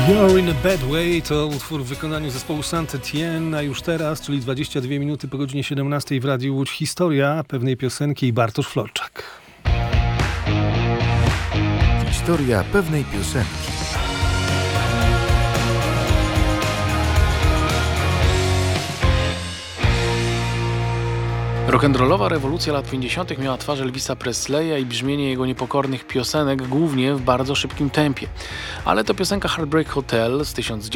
You're in a bad way to utwór w wykonaniu zespołu Saint-Étienne, a już teraz, czyli 22 minuty po godzinie 17 w Radiu Łódź, historia pewnej piosenki i Bartosz Florczak. Historia pewnej piosenki. Rock'n'rollowa rewolucja lat 50. miała twarz Elvisa Presleya i brzmienie jego niepokornych piosenek, głównie w bardzo szybkim tempie. Ale to piosenka Heartbreak Hotel z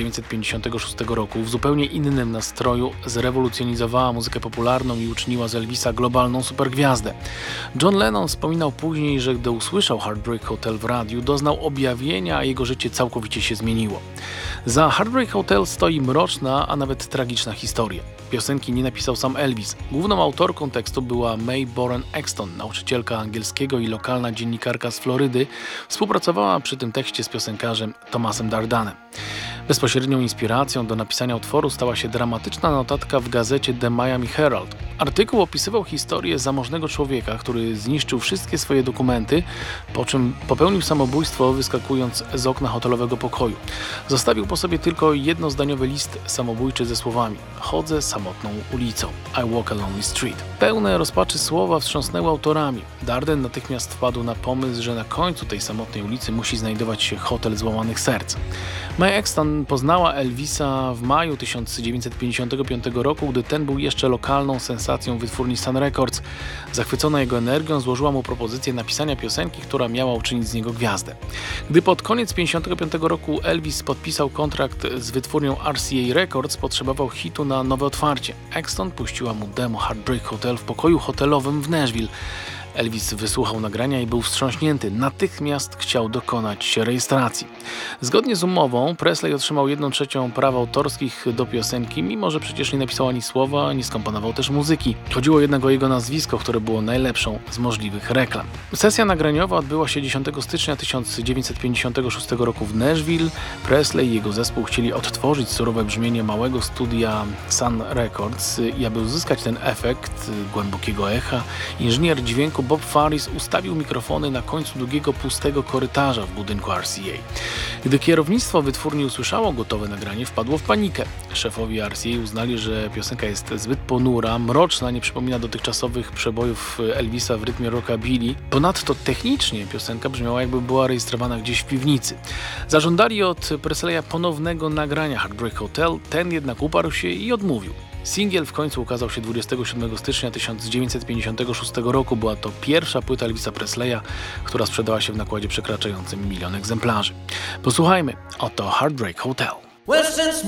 1956 roku w zupełnie innym nastroju zrewolucjonizowała muzykę popularną i uczyniła z Elvisa globalną supergwiazdę. John Lennon wspominał później, że gdy usłyszał Heartbreak Hotel w radiu, doznał objawienia, a jego życie całkowicie się zmieniło. Za Heartbreak Hotel stoi mroczna, a nawet tragiczna historia. Piosenki nie napisał sam Elvis. Główną autorką tekstu była Mae Boren Exton, nauczycielka angielskiego i lokalna dziennikarka z Florydy. Współpracowała przy tym tekście z piosenkarzem Thomasem Dardanem. Bezpośrednią inspiracją do napisania utworu stała się dramatyczna notatka w gazecie The Miami Herald. Artykuł opisywał historię zamożnego człowieka, który zniszczył wszystkie swoje dokumenty, po czym popełnił samobójstwo, wyskakując z okna hotelowego pokoju. Zostawił po sobie tylko jednozdaniowy list samobójczy ze słowami: chodzę samotną ulicą. I walk a lonely street. Pełne rozpaczy słowa wstrząsnęły autorami. Darden natychmiast wpadł na pomysł, że na końcu tej samotnej ulicy musi znajdować się hotel złamanych serc. Mae Exton poznała Elvisa w maju 1955 roku, gdy ten był jeszcze lokalną sensacją wytwórni Sun Records. Zachwycona jego energią złożyła mu propozycję napisania piosenki, która miała uczynić z niego gwiazdę. Gdy pod koniec 1955 roku Elvis podpisał kontrakt z wytwórnią RCA Records, potrzebował hitu na nowe otwarcie. Exton puściła mu demo Heartbreak Hotel w pokoju hotelowym w Nashville. Elvis wysłuchał nagrania i był wstrząśnięty. Natychmiast chciał dokonać rejestracji. Zgodnie z umową Presley otrzymał 1/3 praw autorskich do piosenki, mimo że przecież nie napisał ani słowa, nie skomponował też muzyki. Chodziło jednak o jego nazwisko, które było najlepszą z możliwych reklam. Sesja nagraniowa odbyła się 10 stycznia 1956 roku w Nashville. Presley i jego zespół chcieli odtworzyć surowe brzmienie małego studia Sun Records i aby uzyskać ten efekt głębokiego echa, inżynier dźwięku Bob Faris ustawił mikrofony na końcu długiego, pustego korytarza w budynku RCA. Gdy kierownictwo wytwórni usłyszało gotowe nagranie, wpadło w panikę. Szefowie RCA uznali, że piosenka jest zbyt ponura, mroczna, nie przypomina dotychczasowych przebojów Elvisa w rytmie rockabilly. Ponadto technicznie piosenka brzmiała, jakby była rejestrowana gdzieś w piwnicy. Zażądali od Presleya ponownego nagrania Heartbreak Hotel, ten jednak uparł się i odmówił. Singiel w końcu ukazał się 27 stycznia 1956 roku. Była to pierwsza płyta Elvisa Presleya, która sprzedała się w nakładzie przekraczającym 1 000 000 egzemplarzy. Posłuchajmy, oto Heartbreak Hotel.